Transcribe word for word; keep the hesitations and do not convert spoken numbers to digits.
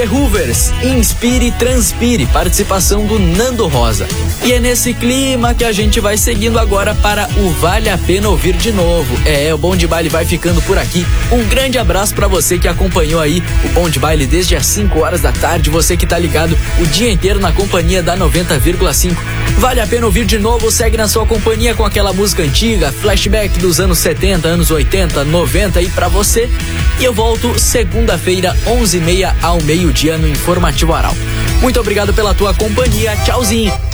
The Hoovers, Inspire e Transpire, participação do Nando Rosa. E é nesse clima que a gente vai seguindo agora para o Vale a Pena Ouvir de Novo. É, o Bom de Baile vai ficando por aqui. Um grande abraço para você que acompanhou aí o Bom de Baile desde as cinco horas da tarde, você que tá ligado o dia inteiro na companhia da noventa vírgula cinco. Vale a pena ouvir de novo, segue na sua companhia com aquela música antiga, flashback dos anos setenta, anos oitenta, noventa aí pra você. E eu volto segunda-feira, onze e meia ao meio-dia no Informativo Arauto. Muito obrigado pela tua companhia, tchauzinho.